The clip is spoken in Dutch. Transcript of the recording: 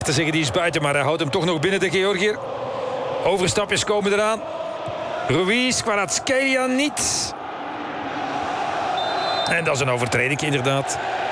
te zeggen, die is buiten, maar hij houdt hem toch nog binnen, de Georgiër. Overstapjes komen eraan. Ruiz, Kvaratskhelia niet. En dat is een overtreding, inderdaad.